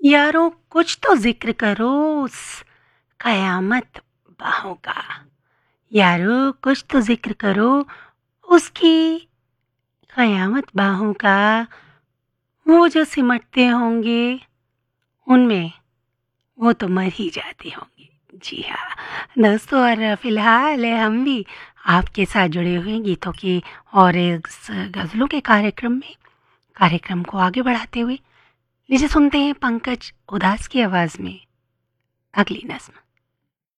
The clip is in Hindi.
यारों कुछ तो ज़िक्र करो उस कयामत बाहों का। यारों कुछ तो ज़िक्र करो उसकी कयामत बाहों का। वो जो सिमटते होंगे उनमें वो तो मर ही जाते होंगे। जी हाँ, दोस्तों और फ़िलहाल हम भी आपके साथ जुड़े हुए हैं गीतों के और इस गज़लों के कार्यक्रम में। कार्यक्रम को आगे बढ़ाते हुए लीजिए सुनते हैं पंकज उधास की आवाज़ में अगली नज़्म।